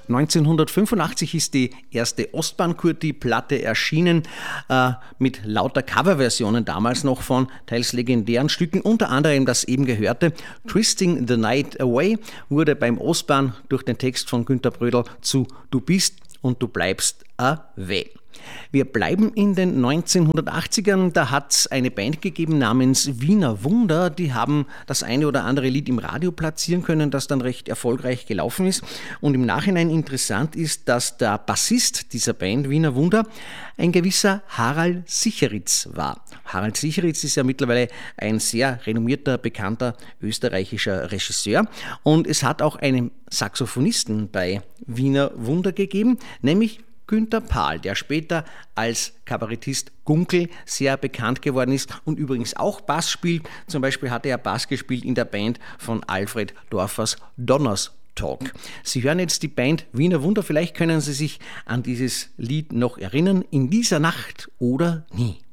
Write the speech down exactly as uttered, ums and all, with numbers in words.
neunzehnhundertfünfundachtzig ist die erste Ostbahn-Kurti-Platte erschienen, äh, mit lauter Coverversionen damals noch von teils legendären Stücken, unter anderem das eben gehörte Twisting the Night Away wurde beim Ostbahn durch den Text von Günter Brödel zu Du bist und du bleibst away. Wir bleiben in den neunzehnhundertachtzigern, da hat es eine Band gegeben namens Wiener Wunder, die haben das eine oder andere Lied im Radio platzieren können, das dann recht erfolgreich gelaufen ist. Und im Nachhinein interessant ist, dass der Bassist dieser Band Wiener Wunder ein gewisser Harald Sicheritz war. Harald Sicheritz ist ja mittlerweile ein sehr renommierter, bekannter österreichischer Regisseur und es hat auch einen Saxophonisten bei Wiener Wunder gegeben, nämlich Günter Pahl, der später als Kabarettist Gunkel sehr bekannt geworden ist und übrigens auch Bass spielt. Zum Beispiel hat er Bass gespielt in der Band von Alfred Dorfers Donners Talk. Sie hören jetzt die Band Wiener Wunder, vielleicht können Sie sich an dieses Lied noch erinnern. In dieser Nacht oder nie.